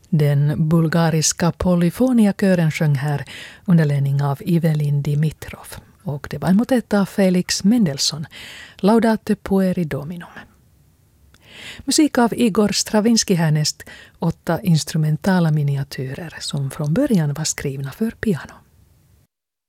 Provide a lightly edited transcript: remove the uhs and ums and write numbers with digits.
Den bulgariska polyfoniakören sjöng här under ledning av Evelyn Dimitrov. Och det var en motett av Felix Mendelssohn, Laudate pueri Dominum. Musik av Igor Stravinsky härnäst, 8 instrumentala miniatyrer som från början var skrivna för piano.